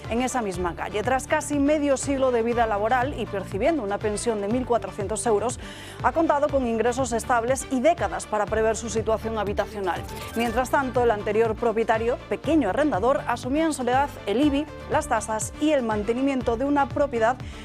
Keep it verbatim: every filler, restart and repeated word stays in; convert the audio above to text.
en esa misma calle. Tras casi medio siglo de vida laboral y percibiendo una pensión de mil cuatrocientos euros, ha contado con ingresos estables y décadas para prever su situación habitacional. Mientras tanto, el anterior propietario, pequeño arrendador, asumía en soledad el I B I, las tasas y el mantenimiento de una propiedad